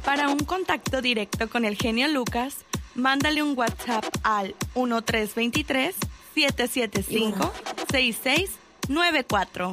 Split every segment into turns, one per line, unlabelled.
Para un contacto directo con el genio Lucas, mándale un WhatsApp al 1323-775-6694.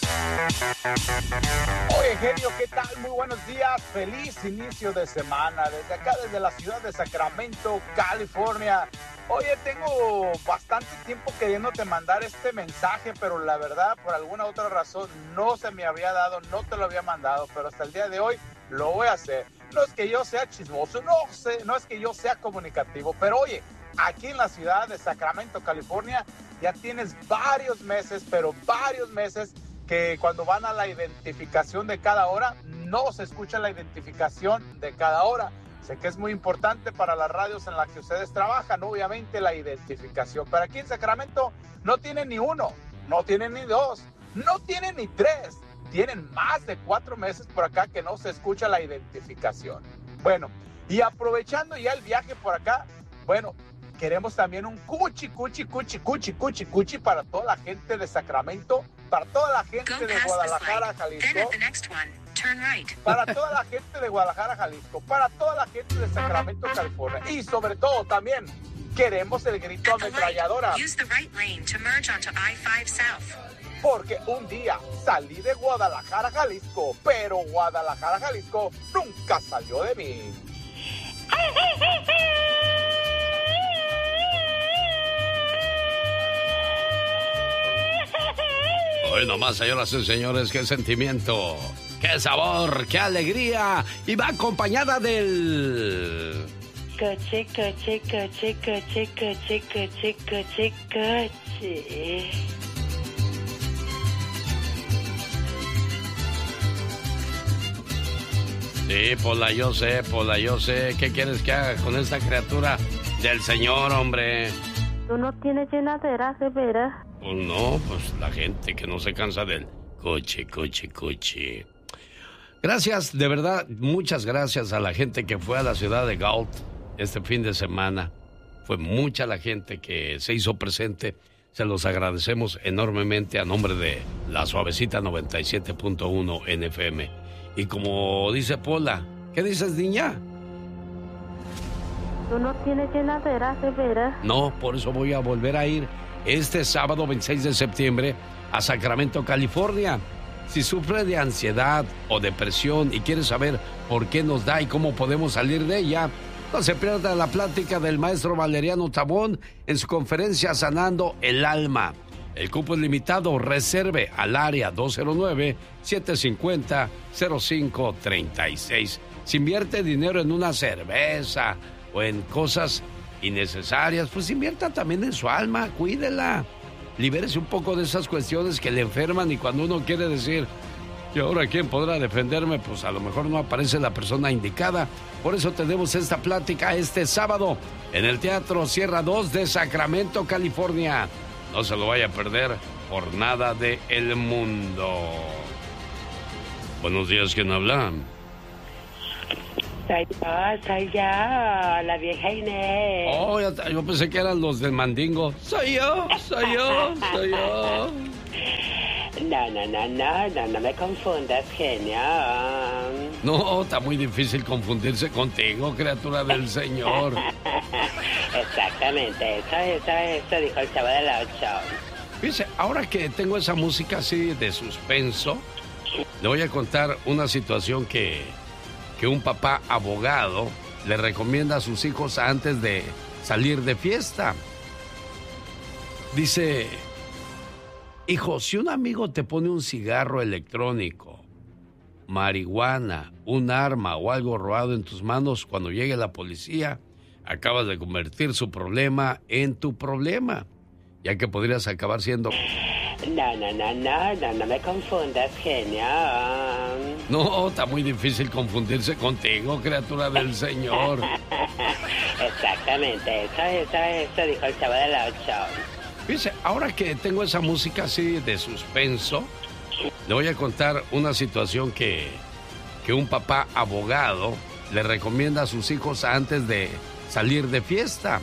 Oye, genio, ¿qué tal? Muy buenos días. Feliz inicio de semana. Desde acá, desde la ciudad de Sacramento, California. Oye, tengo bastante tiempo queriéndote mandar este mensaje, pero la verdad, por alguna otra razón, no se me había dado, no te lo había mandado, pero hasta el día de hoy lo voy a hacer. No es que yo sea chismoso, no es que yo sea comunicativo, pero oye, aquí en la ciudad de Sacramento, California, ya tienes varios meses, pero varios meses que cuando van a la identificación de cada hora, no se escucha la identificación de cada hora. Sé que es muy importante para las radios en las que ustedes trabajan, obviamente la identificación, pero aquí en Sacramento no tienen ni uno, no tienen ni dos, no tienen ni tres, tienen más de 4 meses por acá que no se escucha la identificación. Bueno, y aprovechando ya el viaje por acá, bueno, queremos también un cuchi para toda la gente de Sacramento, para toda la gente de Guadalajara, Jalisco, para toda la gente de Guadalajara, Jalisco, para toda la gente de Sacramento, California, y sobre todo también queremos el grito ametralladora. Porque un día salí de Guadalajara, Jalisco, pero Guadalajara, Jalisco nunca salió de mí.
Hoy nomás, señoras y señores, qué sentimiento, qué sabor, qué alegría. Y va acompañada del...
Coche.
Sí, Pola, yo sé. ¿Qué quieres que haga con esta criatura del Señor, hombre?
¿Tú no tienes llenadera, de veras?
Pues no, pues la gente que no se cansa del coche. Gracias, de verdad, muchas gracias a la gente que fue a la ciudad de Galt este fin de semana. Fue mucha la gente que se hizo presente. Se los agradecemos enormemente a nombre de la Suavecita 97.1 NFM. Y como dice Pola, ¿qué dices, niña?
¿Tú no tienes llenadera, de veras?
No, por eso voy a volver a ir este sábado 26 de septiembre a Sacramento, California. Si sufre de ansiedad o depresión y quiere saber por qué nos da y cómo podemos salir de ella, no se pierda la plática del maestro Valeriano Tabón en su conferencia Sanando el Alma. El cupo es limitado, reserve al área 209-750-0536. Si invierte dinero en una cerveza o en cosas innecesarias, pues invierta también en su alma, cuídela. Libérese un poco de esas cuestiones que le enferman, y cuando uno quiere decir, ¿y ahora quién podrá defenderme? Pues a lo mejor no aparece la persona indicada. Por eso tenemos esta plática este sábado en el Teatro Sierra 2 de Sacramento, California. No se lo vaya a perder por nada de el mundo. Buenos días, ¿quién habla?
Soy yo, la vieja Inés.
Oh, yo pensé que eran los del Mandingo. Soy yo.
No me confundas, genio.
No, está muy difícil confundirse contigo, criatura del Señor.
Exactamente, eso dijo el Chavo del Ocho.
Fíjese, ahora que tengo esa música así de suspenso, le voy a contar una situación que un papá abogado le recomienda a sus hijos antes de salir de fiesta. Dice: hijo, si un amigo te pone un cigarro electrónico, marihuana, un arma o algo robado en tus manos, cuando llegue la policía, acabas de convertir su problema en tu problema, ya que podrías acabar siendo...
No me confundas, genio.
No, está muy difícil confundirse contigo, criatura del Señor.
Exactamente, eso dijo el Chavo del Ocho.
Fíjese, ahora que tengo esa música así de suspenso, le voy a contar una situación que un papá abogado le recomienda a sus hijos antes de salir de fiesta.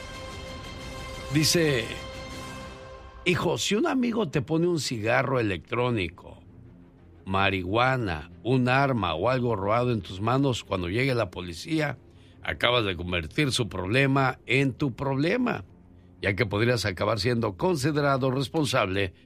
Dice: hijo, si un amigo te pone un cigarro electrónico, marihuana, un arma o algo robado en tus manos, cuando llegue la policía, acabas de convertir su problema en tu problema, ya que podrías acabar siendo considerado responsable